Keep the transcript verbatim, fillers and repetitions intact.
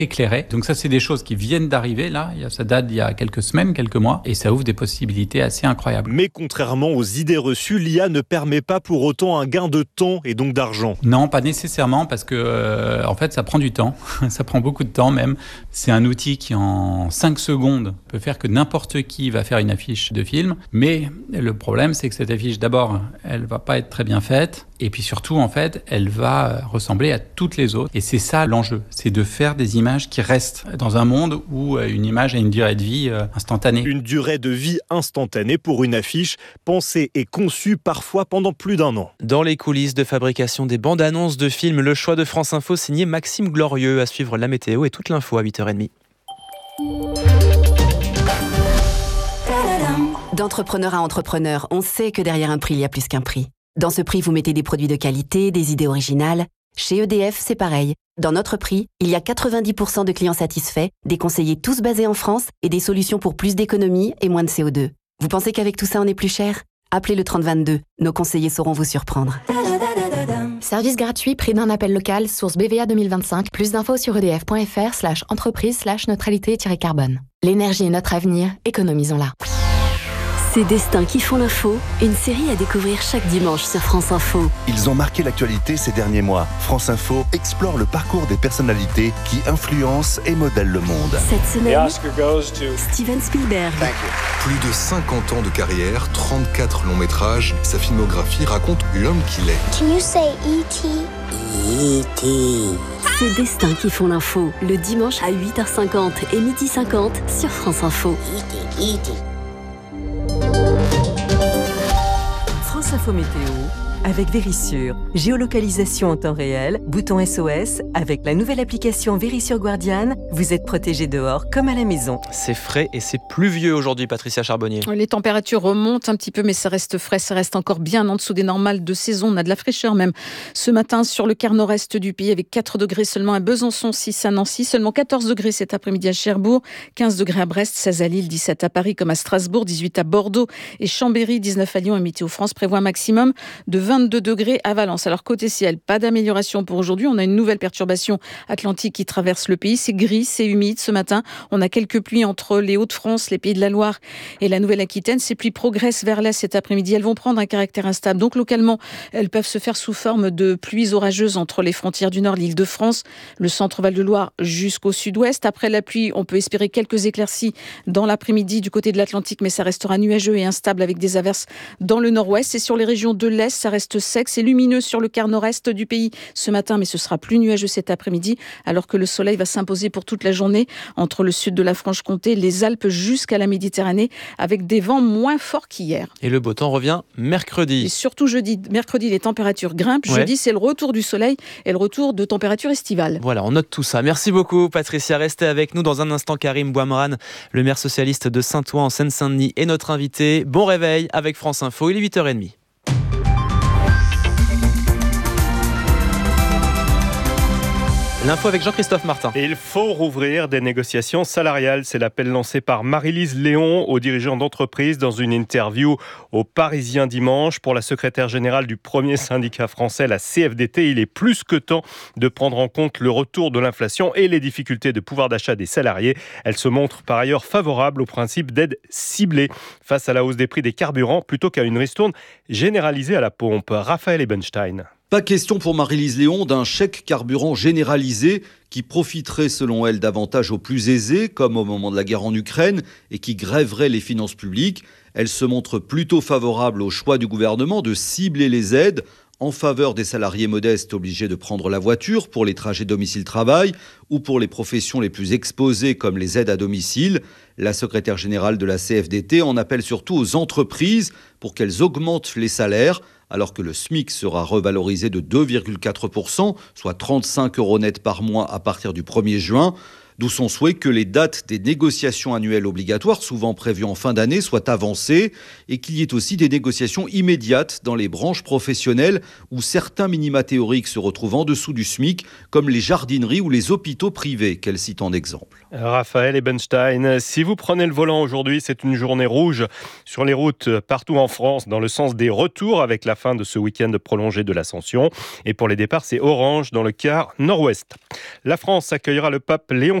éclairé. Donc ça, c'est des choses qui viennent d'arriver, là. Ça date d'il y a quelques semaines, quelques mois, et ça ouvre des possibilités assez incroyables. Mais contrairement aux idées reçues, l'I A ne permet pas pour autant un gain de temps et donc d'argent. Non, pas nécessairement, parce que euh, en fait, ça prend du temps. Ça prend beaucoup de temps même. C'est un outil qui, en cinq secondes, peut faire que n'importe qui va faire une affiche de film. Mais le problème, c'est que cette affiche, d'abord, elle va pas être très bien faite. Et puis surtout, en fait, elle va ressembler à toutes les autres. Et c'est ça l'enjeu, c'est de faire des images qui restent dans un monde où une image a une durée de vie instantanée. Une durée de vie instantanée pour une affiche pensée et conçue parfois pendant plus d'un an. Dans les coulisses de fabrication des bandes annonces de films, le choix de France Info signé Maxime Glorieux. À suivre la météo et toute l'info à huit heures trente. D'entrepreneur à entrepreneur, on sait que derrière un prix, il y a plus qu'un prix. Dans ce prix, vous mettez des produits de qualité, des idées originales. Chez E D F, c'est pareil. Dans notre prix, il y a quatre-vingt-dix pour cent de clients satisfaits, des conseillers tous basés en France et des solutions pour plus d'économie et moins de C O deux. Vous pensez qu'avec tout ça, on est plus cher ? Appelez le trente vingt-deux. Nos conseillers sauront vous surprendre. Service gratuit, prix d'un appel local, source B V A deux mille vingt-cinq. Plus d'infos sur edf.fr slash entreprise slash neutralité-carbone. L'énergie est notre avenir, économisons-la. Ces destins qui font l'info, une série à découvrir chaque dimanche sur France Info. Ils ont marqué l'actualité ces derniers mois. France Info explore le parcours des personnalités qui influencent et modèlent le monde. Cette semaine, Steven Spielberg. Plus de cinquante ans de carrière, trente-quatre longs métrages, sa filmographie raconte l'homme qu'il est. Can you say E T E T Ces destins qui font l'info, le dimanche à huit heures cinquante et midi cinquante sur France Info. E T E T France Info Météo avec Vérissure. Géolocalisation en temps réel, bouton S O S. Avec la nouvelle application Vérissure Guardian, vous êtes protégé dehors comme à la maison. C'est frais et c'est pluvieux aujourd'hui, Patricia Charbonnier. Les températures remontent un petit peu, mais ça reste frais. Ça reste encore bien en dessous des normales de saison. On a de la fraîcheur même ce matin sur le quart nord-est du pays avec quatre degrés seulement à Besançon, six à Nancy. Seulement quatorze degrés cet après-midi à Cherbourg, quinze degrés à Brest, seize à Lille, dix-sept à Paris comme à Strasbourg, dix-huit à Bordeaux et Chambéry, dix-neuf à Lyon. Et Météo France prévoit un maximum de vingt-deux degrés à Valence. Alors côté ciel, pas d'amélioration pour aujourd'hui. On a une nouvelle perturbation atlantique qui traverse le pays. C'est gris, c'est humide ce matin. On a quelques pluies entre les Hauts-de-France, les Pays de la Loire et la Nouvelle-Aquitaine. Ces pluies progressent vers l'est cet après-midi. Elles vont prendre un caractère instable. Donc localement, elles peuvent se faire sous forme de pluies orageuses entre les frontières du Nord, l'Île-de-France, le centre Val-de-Loire jusqu'au sud-ouest. Après la pluie, on peut espérer quelques éclaircies dans l'après-midi du côté de l'Atlantique, mais ça restera nuageux et instable avec des averses dans le nord-ouest. Et sur les régions de l'Est, ça reste sec. C'est lumineux sur le quart nord-est du pays ce matin, mais ce sera plus nuageux cet après-midi, alors que le soleil va s'imposer pour toute la journée entre le sud de la Franche-Comté, les Alpes jusqu'à la Méditerranée, avec des vents moins forts qu'hier. Et le beau temps revient mercredi. Et surtout jeudi, mercredi, les températures grimpent. Ouais. Jeudi, c'est le retour du soleil et le retour de températures estivales. Voilà, on note tout ça. Merci beaucoup, Patricia. Restez avec nous dans un instant. Karim Bouamran, le maire socialiste de Saint-Ouen en Seine-Saint-Denis, est notre invité. Bon réveil avec France Info. Il est huit heures trente. L'info avec Jean-Christophe Martin. Et il faut rouvrir des négociations salariales. C'est l'appel lancé par Marie-Lise Léon aux dirigeants d'entreprise dans une interview au Parisien dimanche. Pour la secrétaire générale du premier syndicat français, la C F D T, il est plus que temps de prendre en compte le retour de l'inflation et les difficultés de pouvoir d'achat des salariés. Elle se montre par ailleurs favorable au principe d'aide ciblée face à la hausse des prix des carburants plutôt qu'à une ristourne généralisée à la pompe. Raphaël Ebenstein. Pas question pour Marie-Lise Léon d'un chèque carburant généralisé qui profiterait selon elle davantage aux plus aisés, comme au moment de la guerre en Ukraine, et qui grèverait les finances publiques. Elle se montre plutôt favorable au choix du gouvernement de cibler les aides en faveur des salariés modestes obligés de prendre la voiture pour les trajets domicile-travail ou pour les professions les plus exposées comme les aides à domicile. La secrétaire générale de la C F D T en appelle surtout aux entreprises pour qu'elles augmentent les salaires, alors que le SMIC sera revalorisé de deux virgule quatre pour cent, soit trente-cinq euros net par mois à partir du premier juin. D'où son souhait que les dates des négociations annuelles obligatoires, souvent prévues en fin d'année, soient avancées et qu'il y ait aussi des négociations immédiates dans les branches professionnelles où certains minima théoriques se retrouvent en dessous du SMIC, comme les jardineries ou les hôpitaux privés, qu'elle cite en exemple. Raphaël Ebenstein, si vous prenez le volant aujourd'hui, c'est une journée rouge sur les routes partout en France, dans le sens des retours avec la fin de ce week-end prolongé de l'Ascension. Et pour les départs, c'est orange dans le quart nord-ouest. La France accueillera le pape Léon